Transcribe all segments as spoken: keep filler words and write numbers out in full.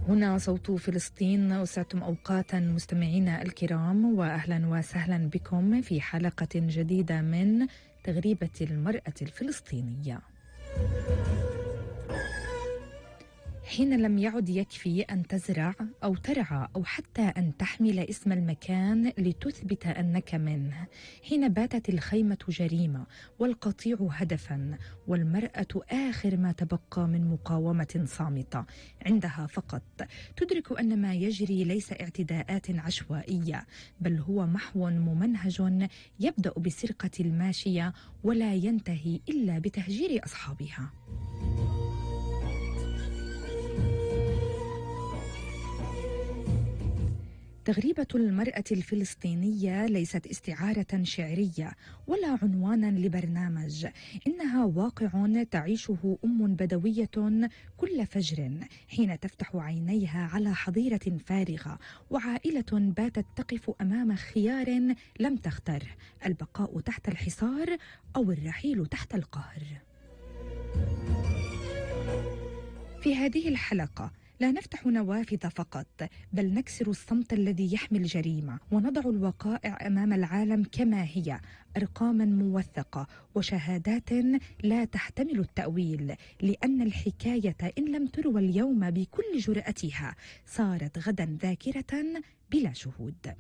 هنا صوت فلسطين. أسعدتم أوقاتا مستمعينا الكرام، وأهلا وسهلا بكم في حلقة جديدة من تغريبة المرأة الفلسطينية. حين لم يعد يكفي أن تزرع أو ترعى أو حتى أن تحمل اسم المكان لتثبت أنك منه، حين باتت الخيمة جريمة والقطيع هدفا والمرأة آخر ما تبقى من مقاومة صامتة، عندها فقط تدرك أن ما يجري ليس اعتداءات عشوائية، بل هو محو ممنهج يبدأ بسرقة الماشية ولا ينتهي إلا بتهجير أصحابها. تغريبة المرأة الفلسطينية ليست استعارة شعرية ولا عنوانا لبرنامج، إنها واقع تعيشه أم بدوية كل فجر حين تفتح عينيها على حظيرة فارغة وعائلة باتت تقف أمام خيار لم تختره: البقاء تحت الحصار أو الرحيل تحت القهر. في هذه الحلقة لا نفتح نوافذ فقط، بل نكسر الصمت الذي يحمي الجريمة ونضع الوقائع أمام العالم كما هي، أرقاما موثقة وشهادات لا تحتمل التأويل، لأن الحكاية إن لم تروى اليوم بكل جرأتها صارت غدا ذاكرة بلا شهود.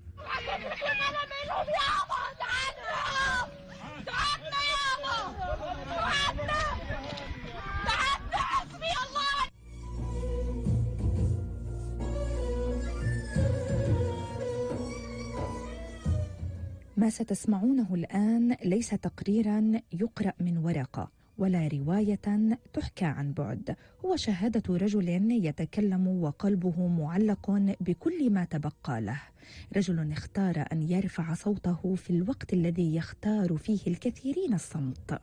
ما ستسمعونه الآن ليس تقريرا يقرأ من ورقة ولا رواية تحكى عن بعد، هو شهادة رجل يتكلم وقلبه معلق بكل ما تبقى له، رجل اختار أن يرفع صوته في الوقت الذي يختار فيه الكثيرين الصمت.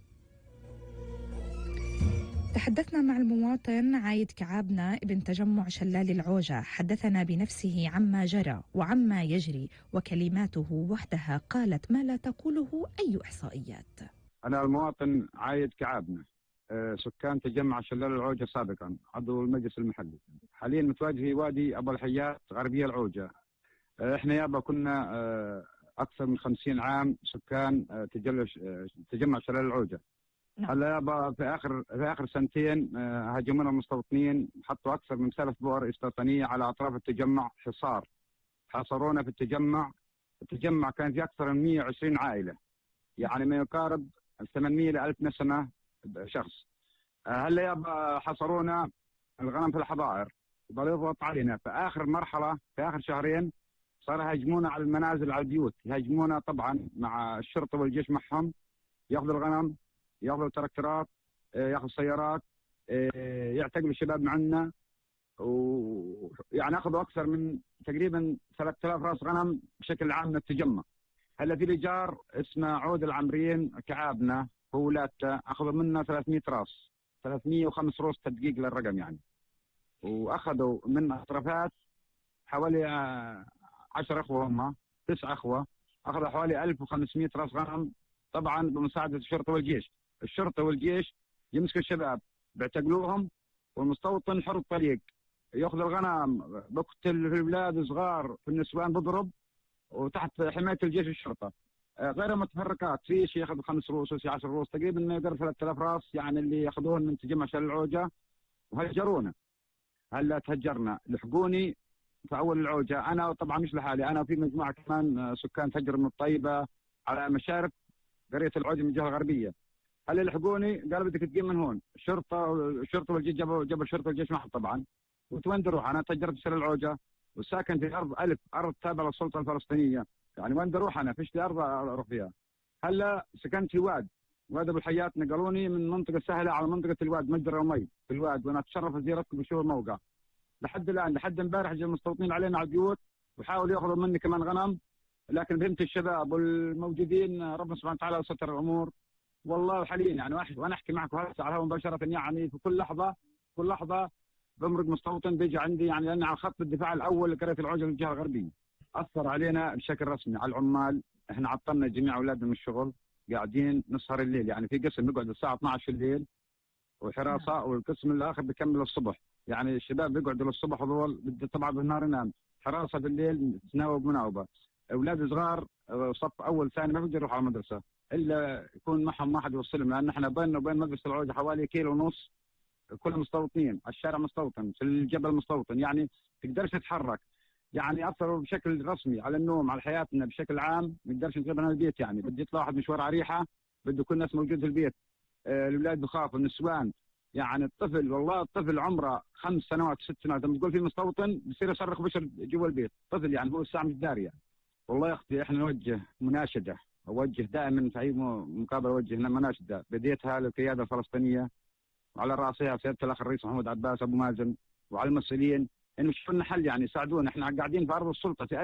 تحدثنا مع المواطن عايد كعابنة ابن تجمع شلال العوجة، حدثنا بنفسه عما جرى وعما يجري، وكلماته وحدها قالت ما لا تقوله أي إحصائيات. أنا المواطن عايد كعابنة، سكان تجمع شلال العوجة سابقا، عضو المجلس المحلي، حاليا متواجد في وادي أبو الحيات غربية العوجة. احنا يابا كنا أكثر من خمسين عام سكان تجمع شلال العوجة. هلا يابا في اخر في اخر سنتين هاجمونا المستوطنين، حطوا اكثر من ثلاث بؤر استيطانيه على اطراف التجمع، حصار، حاصرونا في التجمع. التجمع كان في اكثر من مئة وعشرين عائله، يعني ما يقارب ثمانمئة الى ألف نسمه شخص. هلا يابا حصرونا الغنم في الحظائر، ضل يضغط علينا. في اخر مرحله في اخر شهرين صار يهاجمونا على المنازل، على البيوت، يهاجمونا طبعا مع الشرطه والجيش معهم، ياخذوا الغنم، ياخذوا التراكتورات، ياخذوا السيارات، يعتقلوا الشباب معنا، ويعني اخذوا اكثر من تقريبا ثلاثة آلاف راس غنم بشكل عام من التجمع. هلا في الايجار اسمه عود العمرين كعابنا وولاته، اخذوا منا ثلاثمئة راس، ثلاثمئة وخمسة روس تدقيق للرقم يعني، واخذوا من اطرافات حوالي عشر اخوه، هم تسع اخوه، اخذوا حوالي ألف وخمسمئة راس غنم، طبعا بمساعده الشرطه والجيش. الشرطه والجيش يمسكوا الشباب بيعتقلوهم، والمستوطن حر الطريق ياخذ الغنم، بقتل في البلاد صغار، في النسوان بضرب، وتحت حمايه الجيش والشرطه. غير المتفرقات في شيء ياخذ خمس روس وشيء عشر روس، تقريبا ما يقرب ثلاثة آلاف راس يعني اللي ياخذوهم من تجمع شلال العوجه، وهجرونا. هلا تهجرنا، لحقوني في اول العوجه، انا طبعا مش لحالي، انا وفي مجموعه كمان سكان تهجر من الطيبه على مشارف قريه العوجه من الجهه الغربيه. هل لحقوني قالوا بدك تقيم من هون، الشرطه الشرطه والجيش جابوا جابوا الشرطه والجيش معهم طبعا. قلت وين اروح؟ انا تجرت في شلال العوجه وساكن في ارض الف، ارض تابعه للسلطه الفلسطينيه، يعني وين اروح؟ انا فيش لي ارض اروح فيها. هلا سكنت في واد واد ابو الحيات، نقلوني من منطقه سهله على منطقه الواد مجرى ومي في الواد، وانا اتشرف زيارتكم بشوف الموقع. لحد الان لحد امبارح جاء المستوطنين علينا على البيوت وحاولوا ياخذوا مني كمان غنم، لكن فهمت الشباب والموجودين ربنا سبحانه وتعالى ستر الامور. والله حاليا يعني وانا احكي معكم هسه على الهواء مباشره، يعني في كل لحظه كل لحظه بمرق مستوطن بيجي عندي، يعني لان على خط الدفاع الاول لقريه العوجه من الجهه الغربيه. اثر علينا بشكل رسمي على العمال، احنا عطلنا جميع اولادنا من الشغل، قاعدين نسهر الليل، يعني في قسم نقعد الساعه اثنعش الليل وحراسه، والقسم الاخر بكمل الصبح. يعني الشباب بيقعدوا للصبح ودول بده طبعا بالنهار ينام، حراسه بالليل تناوب مناوبه، اولاد صغار صف اول ثاني ما بيقدروا يروحوا على المدرسه الا يكون معهم واحد يوصلهم، لان احنا بيننا وبين مدرسه العوده حوالي كيلو ونص، كلهم مستوطنين، الشارع مستوطن، في الجبل مستوطن، يعني تقدرش تتحرك، يعني اثروا بشكل رسمي على النوم على حياتنا بشكل عام، ما نقدرش نغيب عن البيت، يعني بده يطلع واحد مشوار على ريحه بده كل الناس موجود في البيت، آه الاولاد بخافوا، النسوان، يعني الطفل والله الطفل عمره خمس سنوات ست سنوات لما تقول في مستوطن بصير يصرخ بشر جوا البيت، طفل يعني هو الساعه مش داري يعني. والله يا اختي احنا نوجه مناشده، اوجه دائما في اي مقابله اوجه هنا مناشده بديتها للقياده الفلسطينيه وعلى راسها سياده الاخ الرئيس محمود عباس ابو مازن وعلى المسؤولين انه يشوفوا لنا حل، يعني يساعدونا، احنا قاعدين في ارض السلطه في